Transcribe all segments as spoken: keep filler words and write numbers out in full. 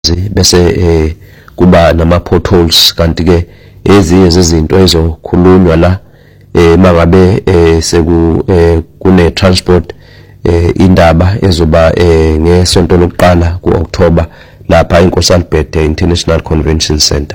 bese eh kuba nama potholes kanti ke eziye zezinto ezokhulunywa la eh mangabe eh seku kune transport eh indaba ezoba eh ngesonto lokuqala kuOctober lapha eNkosi Albert International Convention Center.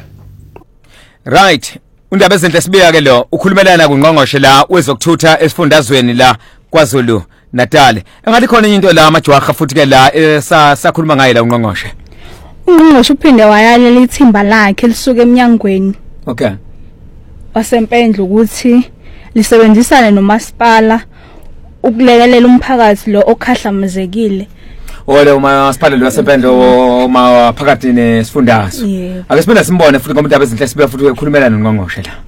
Right, undaba ezinhle sibiya ke lo ukhulumelana kungqongqoshe la wezokuthutha esifundazweni la KwaZulu Natal. Engathi khona into la amajwaha futhi ke la sakhuluma ngayo la ungqongqoshe. Ungqongqoshe uphinde wayalela ithimba lakhe lisuke eminyangweni. Okay. Wasempendla ukuthi lisebenzisane nomasipala ukulekelela umphakathi lo okhahlamezekile. Ole umasipala lo wasempendla uma phakathi nesifundazwe. Ake sibone simbone futhi ngomuntu abezinhle sibe futhi ukukhulumelana nongqongqoshe la.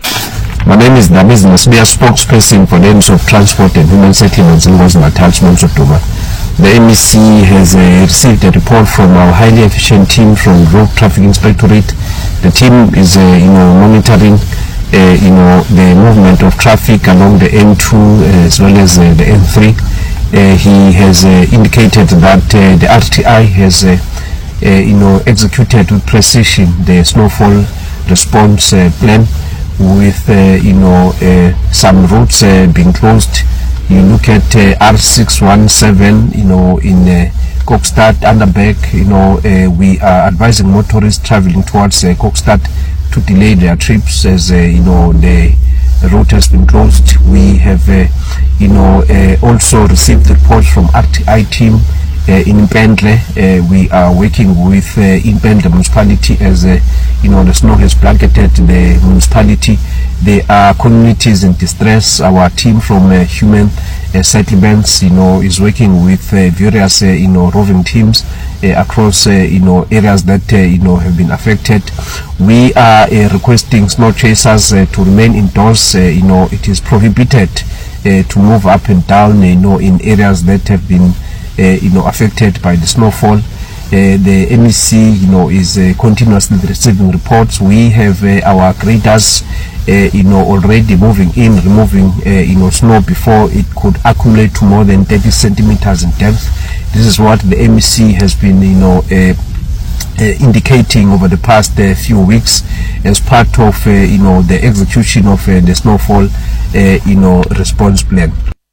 My name is Dabiz Nasibia, spokesperson for the N S of Transport and Human Settlements in KwaZulu-Natal, Monsoduma. The M E C has uh, received a report from our highly efficient team from Road Traffic Inspectorate. The team is, uh, you know, monitoring, uh, you know, the movement of traffic along the N two uh, as well as uh, the N three. Uh, he has uh, indicated that uh, the R T I has, uh, uh, you know, executed with precision the snowfall response uh, plan, with uh, you know uh, some routes uh, being closed. You look at uh, R six one seven, you know, in uh, Kokstad, Underberg, you know, uh, we are advising motorists traveling towards uh, Kokstad to delay their trips as uh, you know the route has been closed. We have uh, you know uh, also received reports from R T I team Uh, in Impendle. Uh, we are working with uh, Impendle municipality as uh, you know the snow has blanketed the municipality. There are communities in distress. Our team from uh, human uh, settlements, you know, is working with uh, various uh, you know roving teams uh, across uh, you know areas that uh, you know have been affected. We are uh, requesting snow chasers uh, to remain indoors. Uh, you know, it is prohibited uh, to move up and down. You know, in areas that have been Uh, you know affected by the snowfall. Uh, the M E C you know is uh, continuously receiving reports. We have uh, our graders uh, you know already moving in, removing uh, you know snow before it could accumulate to more than thirty centimeters in depth. This is what the M E C has been you know uh, uh, indicating over the past uh, few weeks as part of uh, you know the execution of uh, the snowfall uh, you know response plan.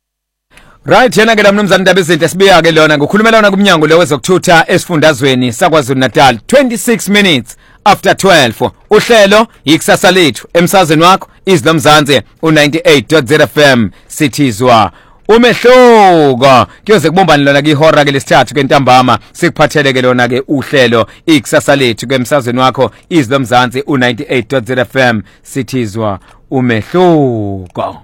Right, yena ke la mnumzane Ndaba Ezinhle sibiya ke lona ngokhulumelana kumnyango lo wezokuthutha esifundazweni saKwaZulu Natal. twenty-six minutes after twelve. Uhlelo yikusasa lethu emsazweni wakho izlo Mzansi u ninety-eight point zero F M sithizwa umehluko kuyoze kubombani lona ke ihora ke lesithathu ke ntambama sikuphathele ke lona ke uhlelo ikusasa lethu ke emsazweni wakho izlo Mzansi u ninety-eight point zero F M sithizwa umehluko.